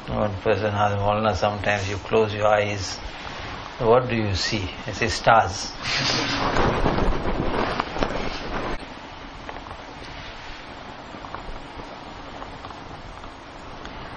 One person has Maulana, sometimes you close your eyes. What do you see? I say stars.